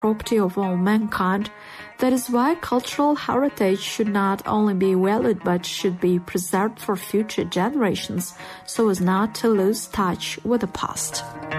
property of all mankind. That is why cultural heritage should not only be valued but should be preserved for future generations so as not to lose touch with the past.